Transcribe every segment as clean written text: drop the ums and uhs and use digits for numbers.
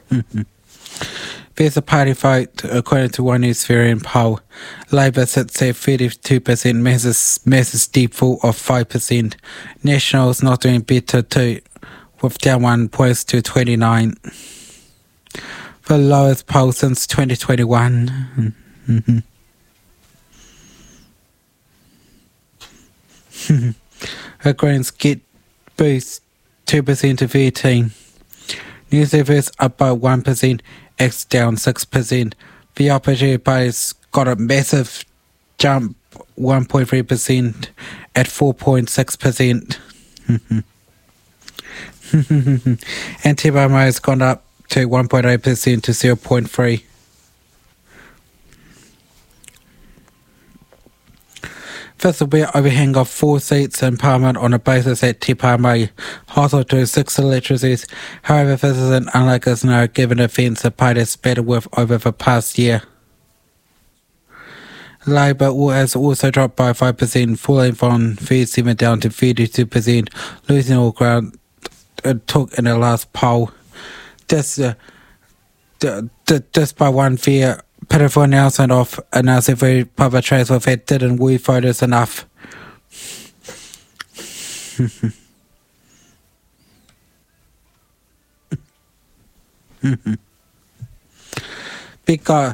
There's a party vote, according to One Newsferian poll. Labour sits at 32%, Masses deep fall of 5%. Nationals not doing better too, with down 1 points to 29. The lowest poll since 2021. The Greens get boost 2% to 13. New Zealand's up by 1%, X down 6%. The opposition party's got a massive jump, 1.3% at 4.6%. And Tiba has gone up to 1.8% to 0.3%. This will be an overhang of 4 seats in Parliament on the basis that Te Pāmai hosted to 6 electorates. However, this isn't unlike a scenario given events the party has battled with over the past year. Labour has also dropped by 5%, falling from 37 down to 32%, losing all ground it took in the last poll. Just by one fair pitiful announcement of announcing every public transport that didn't woo voters enough. because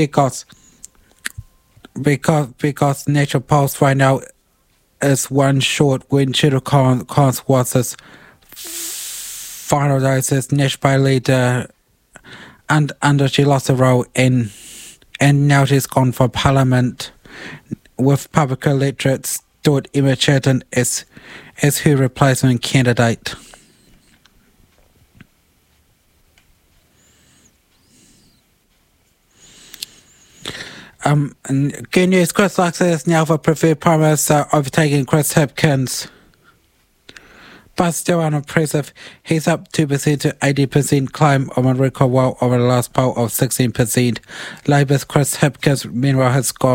Natural Pulse right now is one short when Cheryl Collins was his final doses national leader and under she lost the role and now she's gone for Parliament with public electorates stood Emma Chilton as her replacement candidate. Good news, Chris Luxon is now the preferred Prime Minister, overtaking Chris Hipkins. But still unimpressive, he's up 2% to 80%, climb on a record well over the last poll of 16%. Labour's Chris Hipkins, meanwhile, has gone